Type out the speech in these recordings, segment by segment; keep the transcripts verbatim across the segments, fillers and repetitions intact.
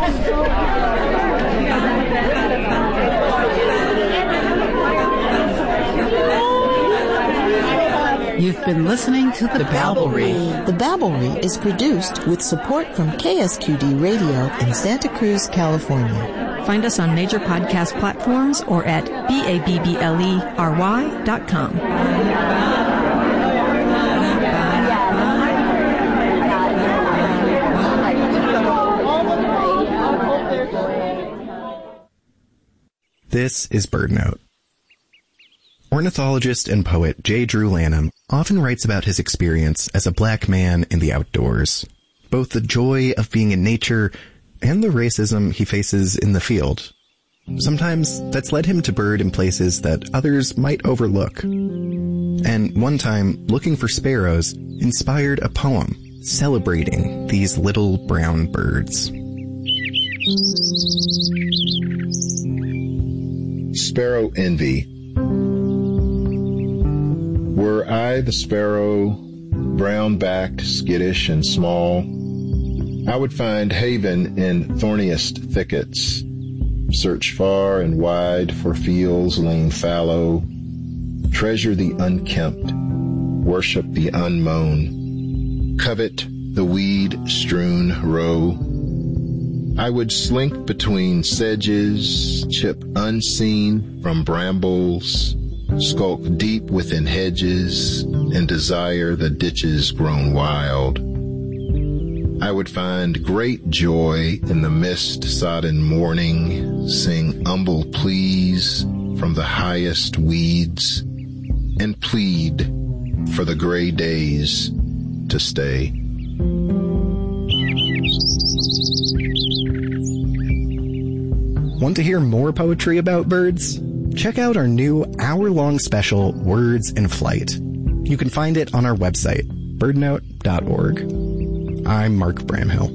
You've been listening to The, the Babblery. The Babblery is produced with support from K S Q D Radio in Santa Cruz, California. Find us on major podcast platforms or at B A B B L E R Y dot com. This is BirdNote. Ornithologist and poet J. Drew Lanham often writes about his experience as a black man in the outdoors, both the joy of being in nature and the racism he faces in the field. Sometimes that's led him to bird in places that others might overlook. And one time, looking for sparrows inspired a poem celebrating these little brown birds. Sparrow Envy. Were I the sparrow, brown-backed, skittish, and small, I would find haven in thorniest thickets, search far and wide for fields lain fallow, treasure the unkempt, worship the unmown, covet the weed-strewn row. I would slink between sedges, chip unseen from brambles, skulk deep within hedges, and desire the ditches grown wild. I would find great joy in the mist-sodden morning, sing humble pleas from the highest weeds, and plead for the gray days to stay. Want to hear more poetry about birds? Check out our new hour-long special, Words in Flight. You can find it on our website, birdnote dot org. I'm Mark Bramhill.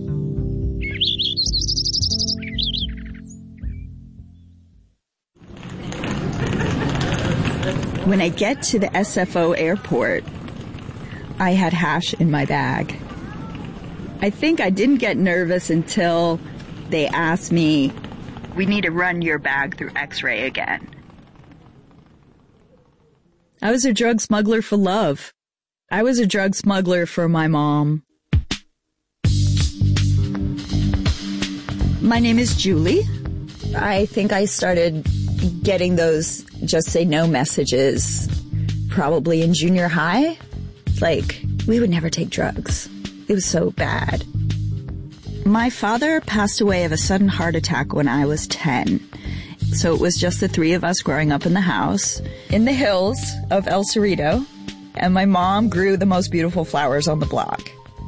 When I get to the S F O airport, I had hash in my bag. I think I didn't get nervous until they asked me, "We need to run your bag through X-ray again." I was a drug smuggler for love. I was a drug smuggler for my mom. My name is Julie. I think I started getting those just say no messages probably in junior high. Like, we would never take drugs. It was so bad. My father passed away of a sudden heart attack when I was ten. So it was just the three of us growing up in the house in the hills of El Cerrito, and my mom grew the most beautiful flowers on the block.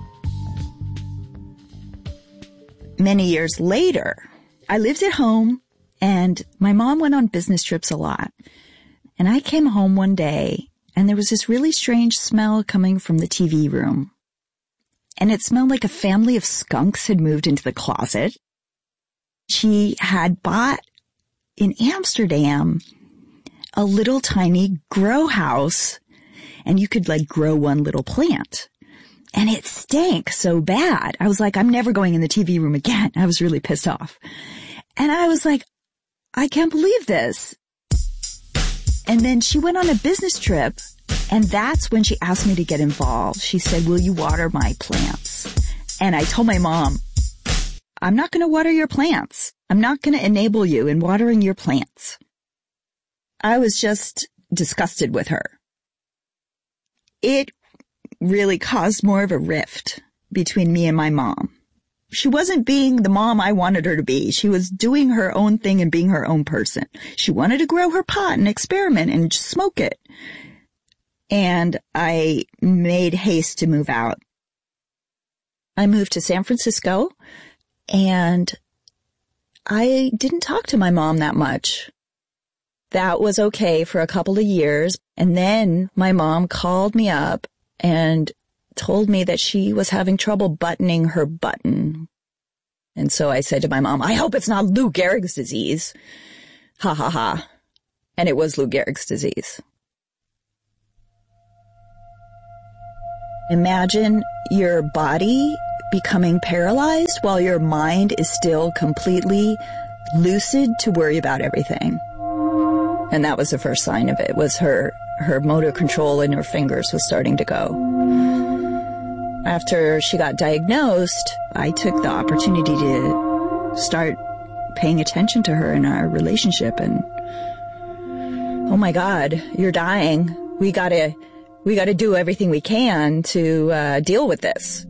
Many years later, I lived at home, and my mom went on business trips a lot. And I came home one day, and there was this really strange smell coming from the T V room. And it smelled like a family of skunks had moved into the closet. She had bought in Amsterdam a little tiny grow house, and you could like grow one little plant. And it stank so bad. I was like, I'm never going in the T V room again. I was really pissed off. And I was like, I can't believe this. And then she went on a business trip, and that's when she asked me to get involved. She said, "Will you water my plants?" And I told my mom, "I'm not going to water your plants. I'm not going to enable you in watering your plants." I was just disgusted with her. It really caused more of a rift between me and my mom. She wasn't being the mom I wanted her to be. She was doing her own thing and being her own person. She wanted to grow her pot and experiment and smoke it. And I made haste to move out. I moved to San Francisco, and I didn't talk to my mom that much. That was okay for a couple of years. And then my mom called me up and told me that she was having trouble buttoning her button. And so I said to my mom, "I hope it's not Lou Gehrig's disease." Ha ha ha. And it was Lou Gehrig's disease. Imagine your body becoming paralyzed while your mind is still completely lucid to worry about everything. And that was the first sign of it, was her, her motor control in her fingers was starting to go. After she got diagnosed, I took the opportunity to start paying attention to her in our relationship, and oh my God, you're dying. We gotta, we gotta do everything we can to uh, deal with this.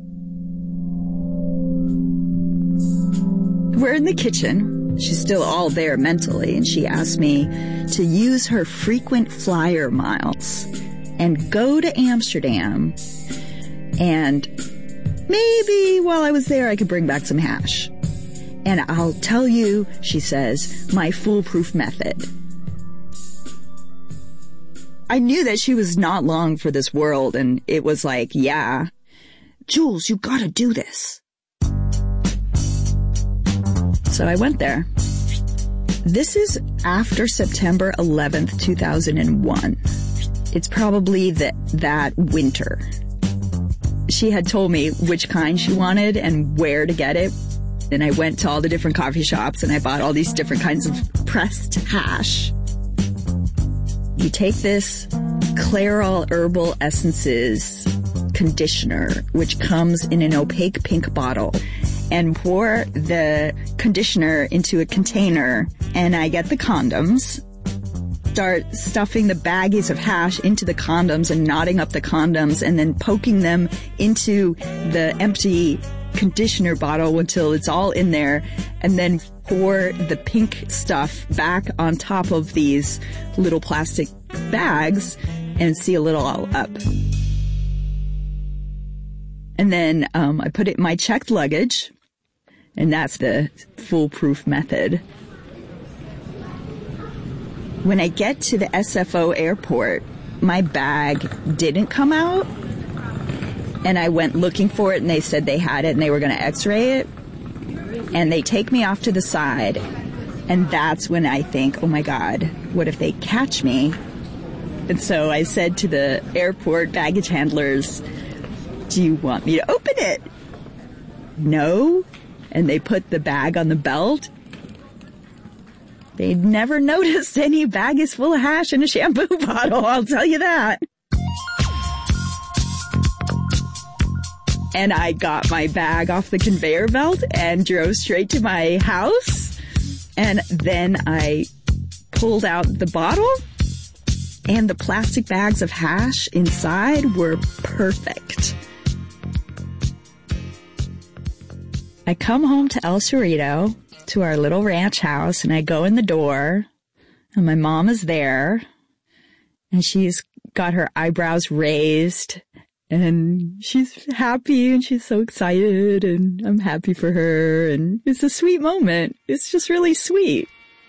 We're in the kitchen. She's still all there mentally, and she asked me to use her frequent flyer miles and go to Amsterdam, and maybe while I was there I could bring back some hash. And I'll tell you, she says, my foolproof method. I knew that she was not long for this world, and it was like, yeah, Jules, you gotta do this. So I went there. This is after September eleventh, two thousand one. It's probably that, that winter. She had told me which kind she wanted and where to get it. And I went to all the different coffee shops and I bought all these different kinds of pressed hash. You take this Clairol Herbal Essences conditioner, which comes in an opaque pink bottle, and pour the conditioner into a container, and I get the condoms, start stuffing the baggies of hash into the condoms and knotting up the condoms and then poking them into the empty conditioner bottle until it's all in there, and then pour the pink stuff back on top of these little plastic bags and seal it all up. And then um, I put it in my checked luggage, and that's the foolproof method. When I get to the S F O airport, my bag didn't come out. And I went looking for it, and they said they had it, and they were going to x-ray it. And they take me off to the side, and that's when I think, oh my God, what if they catch me? And so I said to the airport baggage handlers, do you want me to open it? No. And they put the bag on the belt. They'd never noticed any baggies full of hash in a shampoo bottle, I'll tell you that. And I got my bag off the conveyor belt and drove straight to my house. And then I pulled out the bottle, and the plastic bags of hash inside were perfect. I come home to El Cerrito, to our little ranch house, and I go in the door, and my mom is there, and she's got her eyebrows raised. And she's happy, and she's so excited, and I'm happy for her, and it's a sweet moment. It's just really sweet.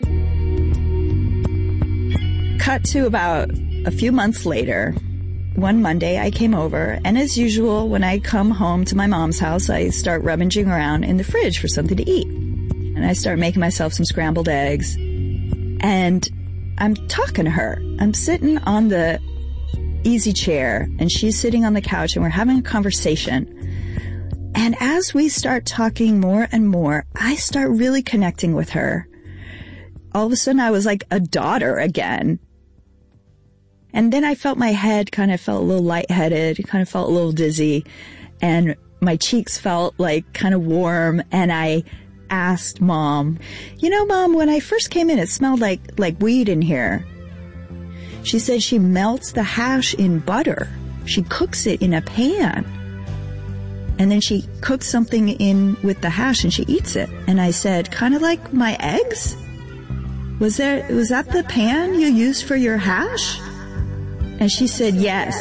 Cut to about a few months later. One Monday I came over, and as usual, when I come home to my mom's house, I start rummaging around in the fridge for something to eat. And I start making myself some scrambled eggs, and I'm talking to her. I'm sitting on the easy chair, and she's sitting on the couch, and we're having a conversation. And as we start talking more and more, I start really connecting with her. All of a sudden I was like a daughter again. And then I felt my head kind of felt a little lightheaded, kind of felt a little dizzy, and my cheeks felt like kind of warm, and I asked Mom, you know, Mom, when I first came in, it smelled like, like weed in here. She said she melts the hash in butter. She cooks it in a pan. And then she cooks something in with the hash and she eats it. And I said, kind of like my eggs? Was there, was that the pan you used for your hash? And she said, yes.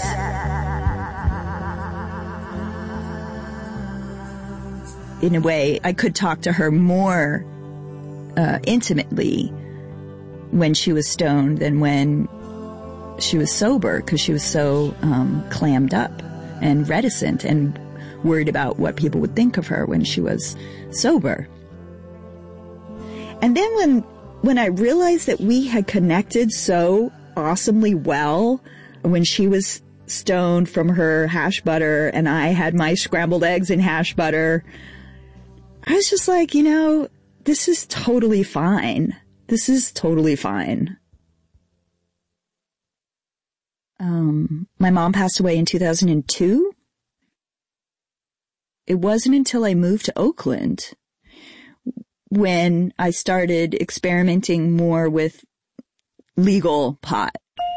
In a way, I could talk to her more uh, intimately when she was stoned than when she was sober, because she was so um, clammed up and reticent and worried about what people would think of her when she was sober. And then when when I realized that we had connected so awesomely well when she was stoned from her hash butter, and I had my scrambled eggs and hash butter. I was just like, you know, this is totally fine. This is totally fine. Um, my mom passed away in two thousand two. It wasn't until I moved to Oakland when I started experimenting more with legal pot.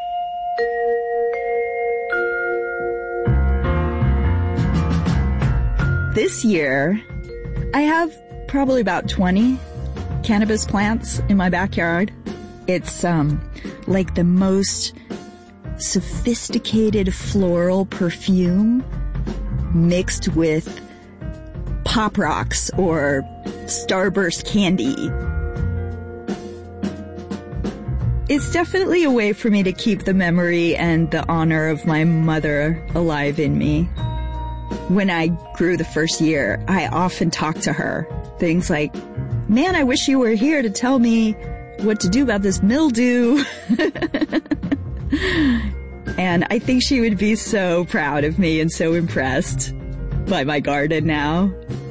This year, I have probably about twenty cannabis plants in my backyard. It's um like the most sophisticated floral perfume mixed with Pop Rocks or Starburst candy. It's definitely a way for me to keep the memory and the honor of my mother alive in me. When I grew the first year, I often talked to her. Things like, man, I wish you were here to tell me what to do about this mildew. And I think she would be so proud of me and so impressed by my garden now.